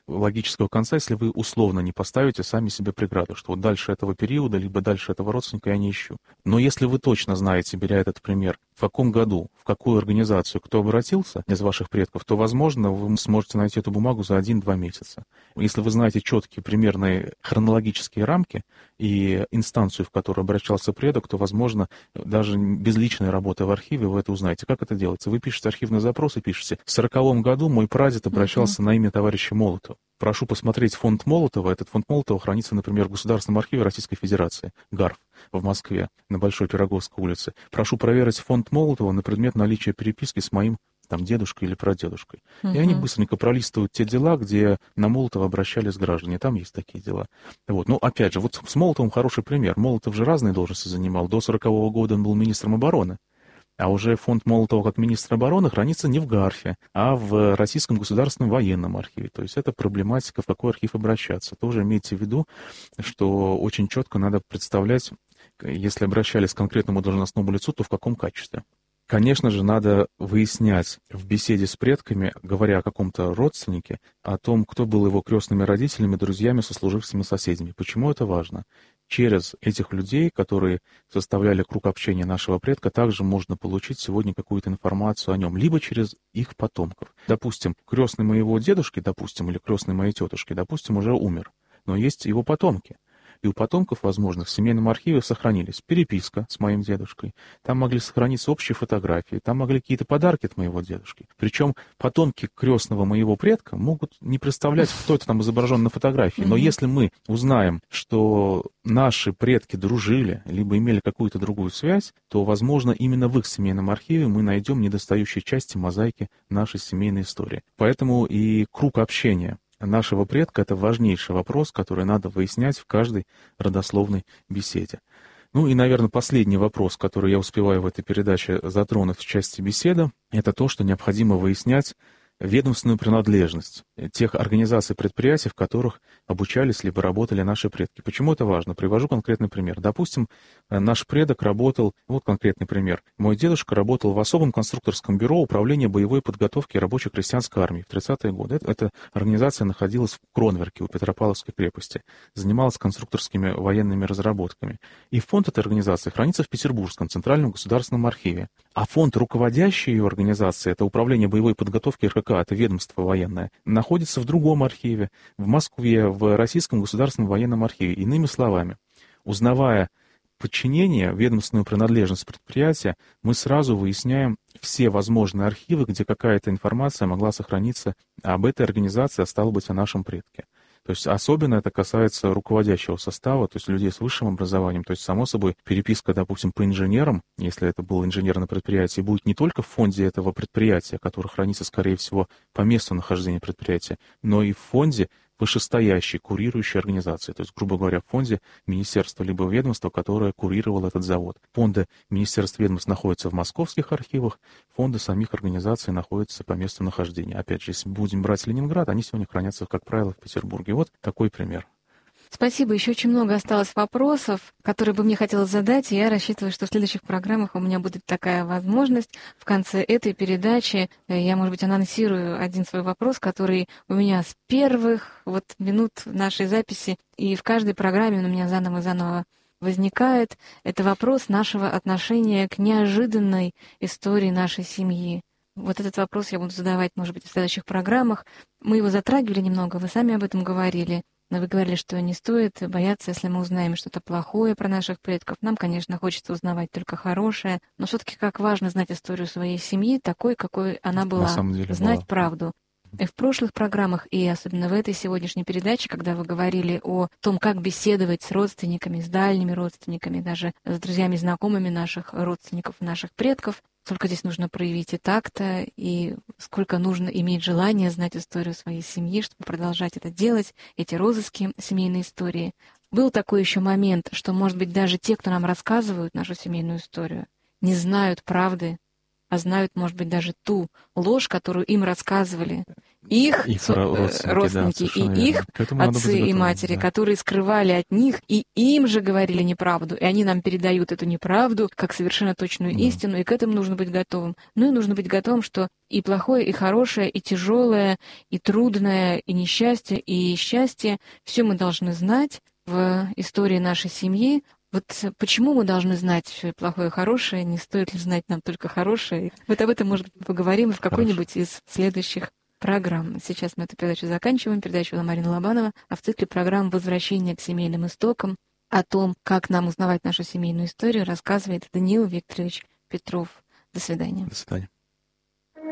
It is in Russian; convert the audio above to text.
логического конца, если вы условно не поставите сами себе преграду, что вот дальше этого периода, либо дальше этого родственника я не ищу. Но если вы точно знаете, беря этот пример, в каком году, в какую организацию кто обратился из ваших предков, то, возможно, вы сможете найти эту бумагу за 1-2 месяца. Если вы знаете четкие примерные хронологические рамки и инстанцию, в которую обращался предок, то, возможно, даже без личной работы в архиве вы это узнаете. Как это делается? Вы пишете архивный запрос и пишете: в 1940 году мой прадед обращался на имя товарища Молотова. Прошу посмотреть фонд Молотова. Этот фонд Молотова хранится, например, в Государственном архиве Российской Федерации, ГАРФ, в Москве, на Большой Пироговской улице. Прошу проверить фонд Молотова на предмет наличия переписки с моим дедушкой или прадедушкой. И они быстренько пролистывают те дела, где на Молотова обращались граждане. Там есть такие дела. Вот. Опять же, вот с Молотовым хороший пример. Молотов же разные должности занимал. До 1940 года он был министром обороны. А уже фонд Молотова как министра обороны хранится не в ГАРФе, а в Российском государственном военном архиве. То есть это проблематика, в какой архив обращаться. Тоже имейте в виду, что очень четко надо представлять, если обращались к конкретному должностному лицу, то в каком качестве. Конечно же, надо выяснять в беседе с предками, говоря о каком-то родственнике, о том, кто был его крестными родителями, друзьями, сослуживцами, соседями. Почему это важно? Через этих людей, которые составляли круг общения нашего предка, также можно получить сегодня какую-то информацию о нем, либо через их потомков. Допустим, крестный моего дедушки, или крестный моей тетушки, уже умер, но есть его потомки. И у потомков, возможно, в семейном архиве сохранились переписка с моим дедушкой, там могли сохраниться общие фотографии, там могли какие-то подарки от моего дедушки. Причем потомки крестного моего предка могут не представлять, кто это там изображен на фотографии. Но если мы узнаем, что наши предки дружили, либо имели какую-то другую связь, то, возможно, именно в их семейном архиве мы найдем недостающие части мозаики нашей семейной истории. Поэтому и круг общения нашего предка — это важнейший вопрос, который надо выяснять в каждой родословной беседе. И, наверное, последний вопрос, который я успеваю в этой передаче затронуть в части беседы, это то, что необходимо выяснять ведомственную принадлежность тех организаций, предприятий, в которых обучались либо работали наши предки. Почему это важно? Привожу конкретный пример. Допустим, наш предок работал, вот конкретный пример. Мой дедушка работал в особом конструкторском бюро управления боевой подготовки рабочей крестьянской армии в 30-е годы. Эта организация находилась в Кронверке у Петропавловской крепости, занималась конструкторскими военными разработками. И фонд этой организации хранится в Петербургском Центральном государственном архиве. А фонд, руководящий ее организацией, это Управление боевой подготовки РКК, это ведомство военное, находится в другом архиве, в Москве, в Российском государственном военном архиве. Иными словами, узнавая подчинение, ведомственную принадлежность предприятия, мы сразу выясняем все возможные архивы, где какая-то информация могла сохраниться об этой организации, а стало быть, о нашем предке. То есть особенно это касается руководящего состава, то есть людей с высшим образованием. То есть, само собой, переписка, допустим, по инженерам, если это было инженерное предприятие, будет не только в фонде этого предприятия, который хранится, скорее всего, по месту нахождения предприятия, но и в фонде вышестоящей, курирующей организации. То есть, грубо говоря, в фонде министерства либо ведомства, которое курировало этот завод. Фонды министерств ведомств находятся в московских архивах, фонды самих организаций находятся по месту нахождения. Опять же, если будем брать Ленинград, они сегодня хранятся, как правило, в Петербурге. Вот такой пример. Спасибо. Еще очень много осталось вопросов, которые бы мне хотелось задать, и я рассчитываю, что в следующих программах у меня будет такая возможность. В конце этой передачи я, может быть, анонсирую один свой вопрос, который у меня с первых минут нашей записи, и в каждой программе он у меня заново и заново возникает. Это вопрос нашего отношения к неожиданной истории нашей семьи. Вот этот вопрос я буду задавать, может быть, в следующих программах. Мы его затрагивали немного, вы сами об этом говорили. Но вы говорили, что не стоит бояться, если мы узнаем что-то плохое про наших предков. Нам, конечно, хочется узнавать только хорошее, но все-таки как важно знать историю своей семьи, такой, какой она была, знать правду. И в прошлых программах, и особенно в этой сегодняшней передаче, когда вы говорили о том, как беседовать с родственниками, с дальними родственниками, даже с друзьями, знакомыми наших родственников, наших предков, сколько здесь нужно проявить и такта, и сколько нужно иметь желание знать историю своей семьи, чтобы продолжать это делать, эти розыски семейной истории. Был такой еще момент, что, может быть, даже те, кто нам рассказывают нашу семейную историю, не знают правды а знают, может быть, даже ту ложь, которую им рассказывали их родственники и их отцы и матери, которые скрывали от них, и им же говорили неправду, и они нам передают эту неправду как совершенно точную истину, и к этому нужно быть готовым. Ну и нужно быть готовым, что и плохое, и хорошее, и тяжелое, и трудное, и несчастье, и счастье, все мы должны знать в истории нашей семьи. Вот почему мы должны знать все и плохое, и хорошее, не стоит ли знать нам только хорошее? Вот об этом, может быть, поговорим в какой-нибудь из следующих программ. Сейчас мы эту передачу заканчиваем. Передачу вела Марина Лобанова. А в цикле программ «Возвращение к семейным истокам» о том, как нам узнавать нашу семейную историю, рассказывает Даниил Викторович Петров. До свидания. До свидания.